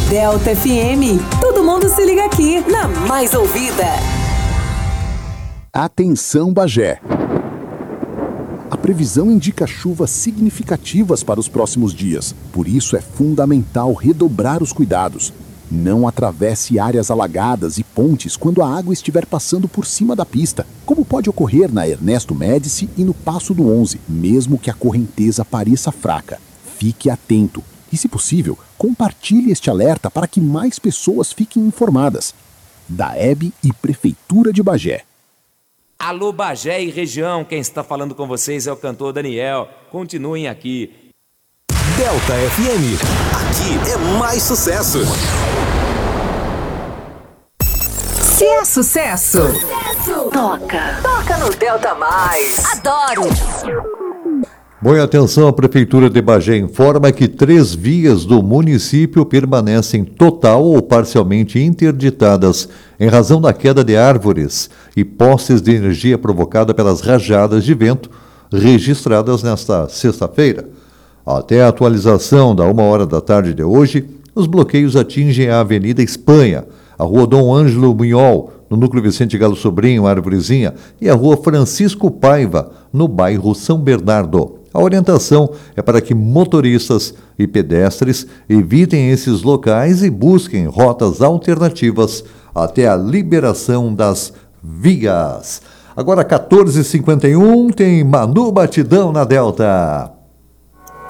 Delta FM. Todo mundo se liga aqui na mais ouvida. Atenção, Bagé. A previsão indica chuvas significativas para os próximos dias. Por isso é fundamental redobrar os cuidados. Não atravesse áreas alagadas e pontes quando a água estiver passando por cima da pista, como pode ocorrer na Ernesto Médici e no Passo do 11, mesmo que a correnteza pareça fraca. Fique atento e, se possível, compartilhe este alerta para que mais pessoas fiquem informadas. DAEB e Prefeitura de Bagé. Alô Bagé e região, quem está falando com vocês é o cantor Daniel. Continuem aqui. Delta FM, aqui é mais sucesso. Se é sucesso, toca no Delta Mais. Adoro! Bom, e atenção, a Prefeitura de Bagé informa que 3 vias do município permanecem total ou parcialmente interditadas em razão da queda de árvores e postes de energia provocada pelas rajadas de vento registradas nesta sexta-feira. Até a atualização da 1h da tarde de hoje, os bloqueios atingem a Avenida Espanha, a Rua Dom Ângelo Munhol, no núcleo Vicente Galo Sobrinho, Arvorezinha, e a Rua Francisco Paiva, no bairro São Bernardo. A orientação é para que motoristas e pedestres evitem esses locais e busquem rotas alternativas até a liberação das vias. Agora, 14h51, tem Manu Batidão na Delta.